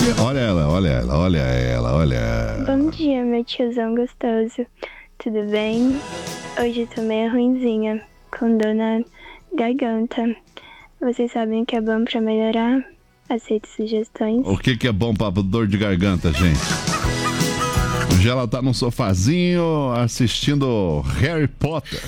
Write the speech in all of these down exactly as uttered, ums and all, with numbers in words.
Olha ela, olha ela, olha ela, olha. Bom dia, meu tiozão gostoso. Tudo bem? Hoje tô meio ruinzinha, com dor na garganta. Vocês sabem o que é bom pra melhorar? Aceito sugestões. O que que é bom pra dor de garganta, gente? Hoje ela tá num sofazinho assistindo Harry Potter.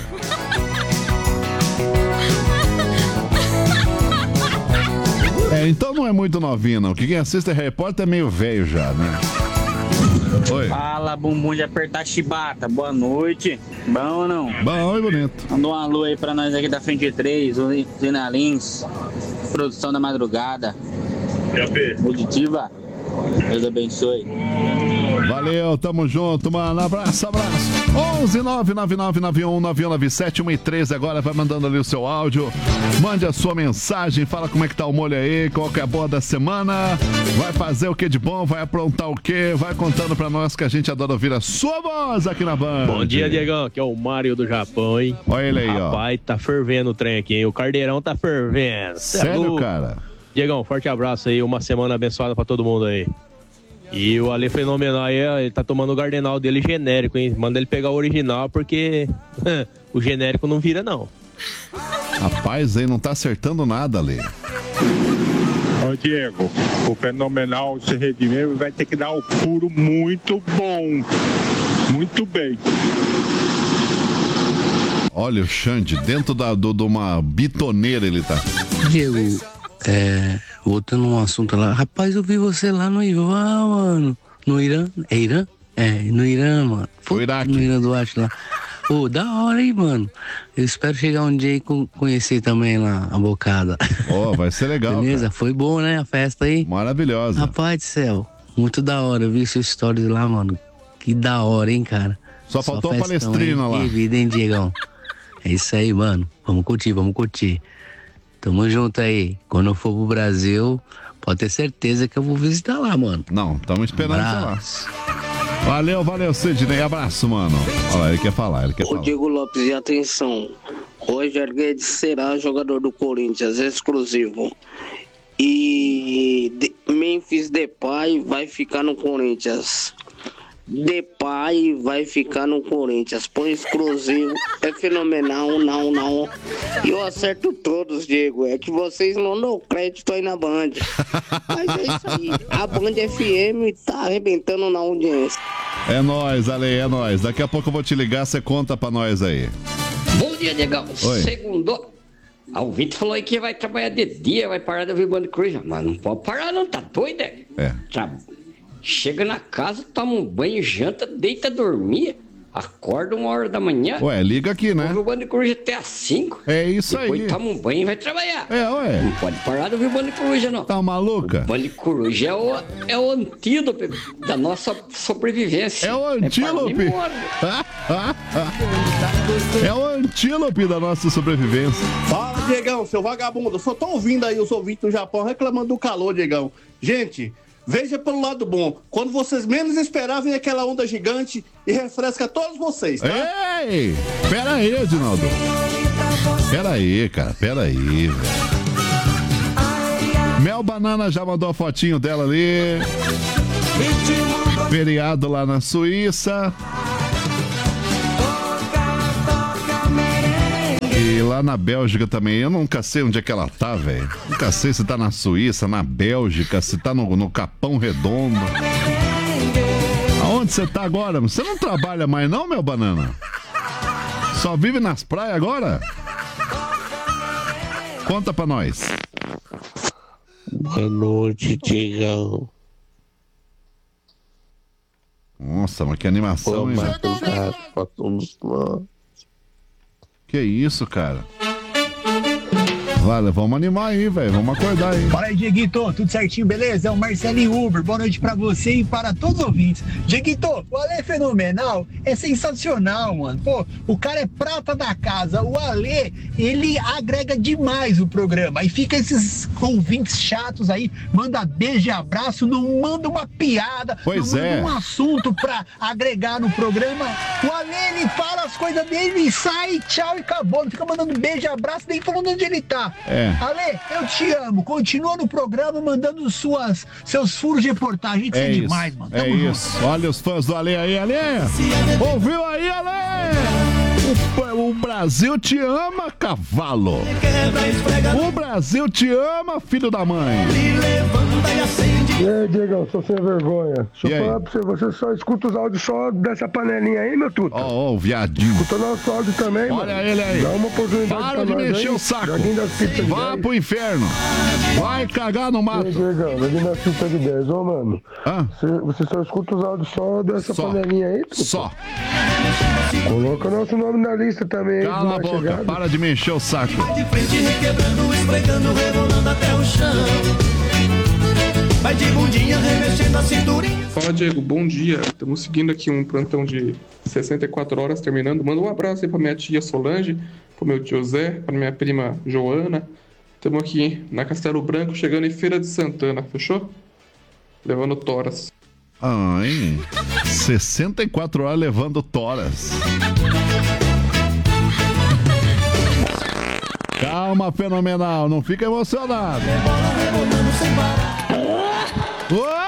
É, então não é muito novinha, não. Quem assiste Harry Potter é meio velho já, né? Oi. Fala, bumbum de apertar chibata. Boa noite. Bom ou não? Bom e bonito. Manda um alô aí pra nós aqui da Frente três, o Zina Lins. Produção da madrugada. Positiva. Deus abençoe. Valeu, tamo junto, mano. Abraço, abraço. onze nove nove nove nove um nove um nove sete um três. Agora vai mandando ali o seu áudio. Mande a sua mensagem. Fala como é que tá o molho aí. Qual que é a boa da semana. Vai fazer o que de bom. Vai aprontar o que. Vai contando pra nós que a gente adora ouvir a sua voz aqui na Band. Bom dia, Diegão. Aqui é o Mário do Japão, hein? Olha ele aí, ó. Rapaz, tá fervendo o trem aqui, hein? O Caldeirão tá fervendo. Sério, cara? Diegão, forte abraço aí. Uma semana abençoada pra todo mundo aí. E o Ale Fenomenal aí, ele tá tomando o gardenal dele genérico, hein? Manda ele pegar o original, porque o genérico não vira, não. Rapaz, aí não tá acertando nada, Ale. Ô Diego, o Fenomenal se redimir vai ter que dar o puro muito bom. Muito bem. Olha o Xande, dentro da, do, de uma bitoneira ele tá. Diego, é... voltando um assunto lá, rapaz, eu vi você lá no Irã, mano. No Irã? É Irã? É, no Irã, mano. Foi no Irã do Oeste lá. Pô, da hora, hein, mano. Eu espero chegar um dia e conhecer também lá a bocada. Ó, oh, vai ser legal. Beleza? Cara. Foi bom, né, a festa aí? Maravilhosa. Rapaz do céu, muito da hora. Eu vi seus stories lá, mano. Que da hora, hein, cara. Só, Só faltou a palestrina lá. Que vida, hein, Diegão? É isso aí, mano. Vamos curtir, vamos curtir. Tamo junto aí. Quando eu for pro Brasil, pode ter certeza que eu vou visitar lá, mano. Não, tamo esperando lá. Valeu, valeu, Sidney. Abraço, mano. Olha lá, ele quer falar, ele quer Ô, falar. Diego Lopes, e atenção. Roger Guedes será jogador do Corinthians, exclusivo. E de- Memphis Depay vai ficar no Corinthians. Depay vai ficar no Corinthians. Põe exclusivo. É fenomenal, não, não. E eu acerto todos, Diego. É que vocês não dão crédito aí na Band. Mas é isso aí. A Band F M tá arrebentando na audiência. É nóis, Ale, é nóis. Daqui a pouco eu vou te ligar, você conta pra nós aí. Bom dia, Diegão. Segundo. Ah, o Vitor falou aí que vai trabalhar de dia, vai parar de ouvir Band Cruz. Mas não pode parar, não, tá doido, é? É. Tra... Chega na casa, toma um banho, janta, deita, dormir, acorda uma hora da manhã. Ué, liga aqui, né? Ouve o Band Cruz até às cinco. É isso depois aí. Depois toma um banho e vai trabalhar. É, ué. Não pode parar de ouvir o Band Cruz, não. Tá maluca? O Band Cruz é o, é o antídoto da nossa sobrevivência. É o antílope. É o antílope da nossa sobrevivência. Fala, Diegão, seu vagabundo. Eu só tô ouvindo aí os ouvintes do Japão reclamando do calor, Diegão. Gente, veja pelo lado bom. Quando vocês menos esperavam, vem aquela onda gigante e refresca todos vocês, tá? Ei! Pera aí, Edinaldo. Pera aí, cara. Pera aí, velho. Mel Banana já mandou a fotinho dela ali. Feriado lá na Suíça. E lá na Bélgica também. Eu nunca sei onde é que ela tá, velho. Nunca sei se tá na Suíça, na Bélgica, se tá no, no Capão Redondo. Aonde você tá agora? Você não trabalha mais não, Mel Banana? Só vive nas praias agora? Conta pra nós. Boa noite, Diegão. Nossa, mas que animação, hein? Pra todos nós. Que isso, cara? Vale, vamos animar aí, velho. Vamos acordar aí. Fala aí, Dieguito. Tudo certinho, beleza? É o Marcelinho Uber. Boa noite pra você e para todos os ouvintes. Dieguito, o Ale é fenomenal. É sensacional, mano. Pô, o cara é prata da casa. O Ale, ele agrega demais o programa. Aí fica esses ouvintes chatos aí. Manda beijo e abraço. Não manda uma piada. Pois não é. manda um assunto pra agregar no programa. O Ale, ele fala as coisas dele e sai. Tchau e acabou. Não fica mandando beijo e abraço nem falando onde ele tá. falar. É. Ale, eu te amo. Continua no programa mandando suas, seus furos de reportagem. Isso é, É demais, isso, mano. é Tamo junto. isso. Olha os fãs do Ale aí, Ale. Ouviu aí, Ale? O, o Brasil te ama, cavalo. O Brasil te ama, filho da mãe. E aí, Diegão, sou sem vergonha. Deixa E eu aí? falar pra você, você só escuta os áudios só dessa panelinha aí, meu tuto. Ó, ó, o viadinho. Escuta nosso áudio também, mano. Olha ele aí. Dá uma oportunidade Para pra de nós mexer aí. o saco. Joguinho das pizzas de Vá dez. pro inferno. Vai cagar no E aí, mato. Diegão, joguinho das pizzas de dez. Ô, mano, Hã? você, você só escuta os áudios só dessa Só. panelinha aí, tuto. Só. Coloca nosso nome na lista também aí. Cala a dos mais boca. chegados. Para de mexer o saco. De frente, requebrando, esfregando, rebolando até o chão. Vai de bundinha, remexendo a cinturinha. Fala, Diego, bom dia. Estamos seguindo aqui um plantão de sessenta e quatro horas terminando. Manda um abraço aí pra minha tia Solange, pro meu tio Zé, pra minha prima Joana. Estamos aqui na Castelo Branco, chegando em Feira de Santana, fechou? Levando toras. Ai, sessenta e quatro horas levando toras. Calma, fenomenal, não fica emocionado. Rebolando sem parar. Ô!